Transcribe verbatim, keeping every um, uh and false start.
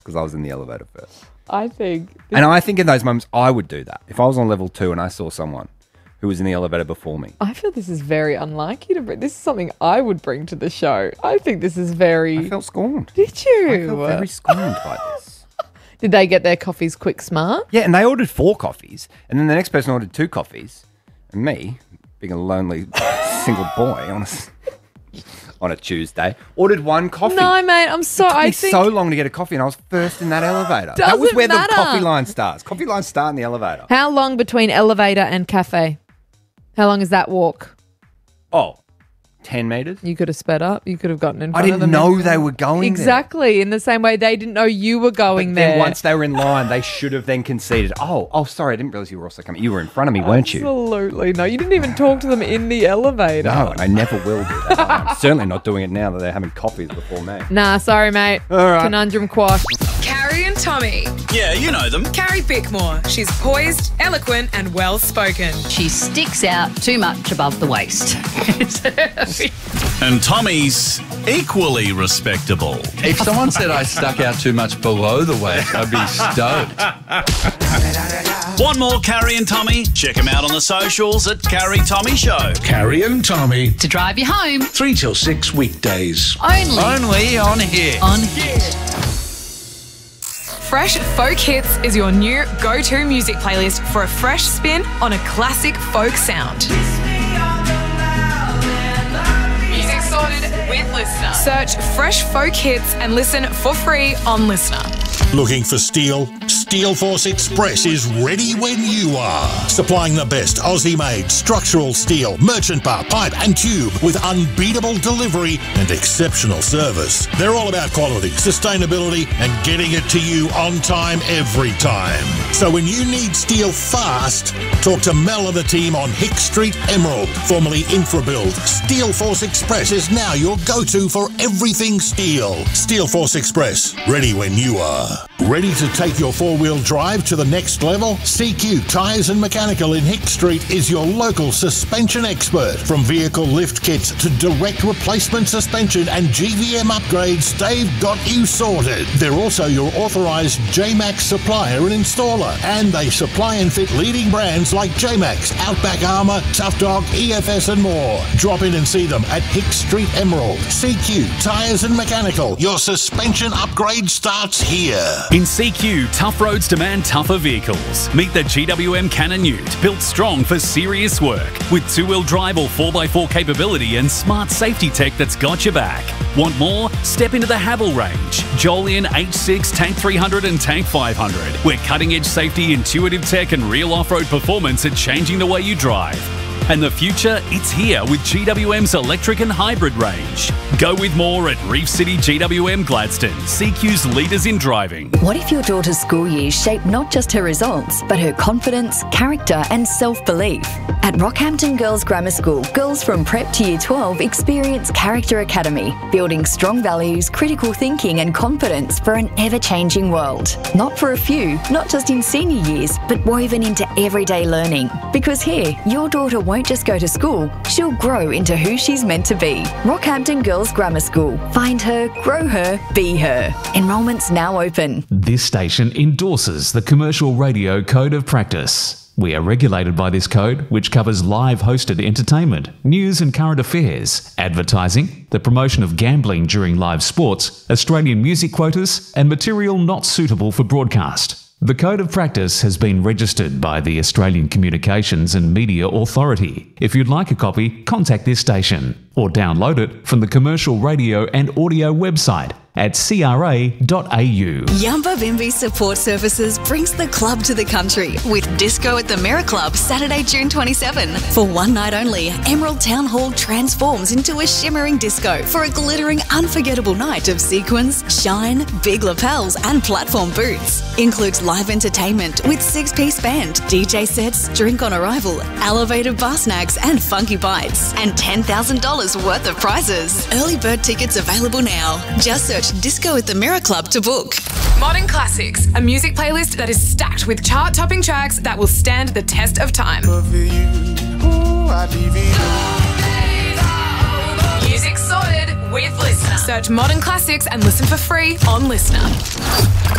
because I was in the elevator first. I think... And I think in those moments, I would do that. If I was on level two and I saw someone who was in the elevator before me. I feel this is very unlike you to bring. This is something I would bring to the show. I think this is very... I felt scorned. Did you? I felt very scorned by this. Did they get their coffees quick smart? Yeah, and they ordered four coffees, and then the next person ordered two coffees, and me, being a lonely single boy on a, on a Tuesday, ordered one coffee. No, mate, I'm sorry. It took me I think so long to get a coffee, and I was first in that elevator. That was Doesn't where matter. the coffee line starts. Coffee lines start in the elevator. How long between elevator and cafe? How long is that walk? Oh, ten metres? You could have sped up. You could have gotten in I front didn't of them. know they were going Exactly. In the same way they didn't know you were there. going But there. then once they were in line, they should have then conceded. Oh, oh, sorry, I didn't realise you were also coming. You were in front of me, weren't you? Absolutely no. You didn't even talk to them in the elevator. No, I never will do that. I'm certainly not doing it now that they're having coffees before me. Nah, sorry, mate. All right. Conundrum quash. Carrie and Tommy. Yeah, you know them. Carrie Bickmore. She's poised, eloquent, and well spoken. She sticks out too much above the waist. And Tommy's equally respectable. If someone said I stuck out too much below the waist, I'd be stoked. Want more Carrie and Tommy? Check them out on the socials at Carrie Tommy Show. Carrie and Tommy, To drive you home. three till six weekdays. Only Only on here. on Hit. Fresh Folk Hits is your new go-to music playlist for a fresh spin on a classic folk sound. Music sorted with Listener. Search Fresh Folk Hits and listen for free on Listener. Looking for steel? Steel Force Express is ready when you are. Supplying the best Aussie-made structural steel, merchant bar, pipe and tube with unbeatable delivery and exceptional service. They're all about quality, sustainability and getting it to you on time every time. So when you need steel fast, talk to Mel and the team on Hick Street Emerald, formerly Infrabuild. Steel Force Express is now your go-to for everything steel. Steel Force Express, ready when you are. Ready to take your four-wheel drive to the next level? C Q Tyres and Mechanical in Hick Street is your local suspension expert. From vehicle lift kits to direct replacement suspension and G V M upgrades, they've got you sorted. They're also your authorised J-Max supplier and installer, and they supply and fit leading brands like J-Max, Outback Armour, Tough Dog, E F S and more. Drop in and see them at Hick Street Emerald. C Q Tyres and Mechanical. Your suspension upgrade starts here. In C Q, tough roads demand tougher vehicles. Meet the G W M Cannon Ute, built strong for serious work. With two-wheel drive or four by four capability and smart safety tech that's got your back. Want more? Step into the Havel range. Jolyon H six, Tank three hundred and Tank five hundred. Where cutting-edge safety, intuitive tech and real off-road performance are changing the way you drive. And the future, it's here with G W M's electric and hybrid range. Go with more at Reef City G W M Gladstone, C Q's leaders in driving. What if your daughter's school years shape not just her results, but her confidence, character and self-belief? At Rockhampton Girls Grammar School, girls from prep to year twelve experience Character Academy, building strong values, critical thinking and confidence for an ever-changing world. Not for a few, not just in senior years, but woven into everyday learning. Because here, your daughter won't just go to school, she'll grow into who she's meant to be. Rockhampton Girls Grammar School. Find her, grow her, be her. Enrolment's now open. This station endorses the Commercial Radio Code of Practice. We are regulated by this code, which covers live hosted entertainment, news and current affairs, advertising, the promotion of gambling during live sports, Australian music quotas, and material not suitable for broadcast. The Code of Practice has been registered by the Australian Communications and Media Authority. If you'd like a copy, contact this station or download it from the Commercial Radio and Audio website at c r a dot a u. Yamba Bimby Support Services brings the club to the country with Disco at the Mirror Club Saturday, June twenty-seventh. For one night only, Emerald Town Hall transforms into a shimmering disco for a glittering, unforgettable night of sequins, shine, big lapels and platform boots. Includes live entertainment with six-piece band, D J sets, drink on arrival, elevated bar snacks and funky bites, and ten thousand dollars worth of prizes. Early bird tickets available now. Just search Disco at the Mirror Club to book. Modern Classics, a music playlist that is stacked with chart-topping tracks that will stand the test of time. Music sorted with Listener. Search Modern Classics and listen for free on Listener.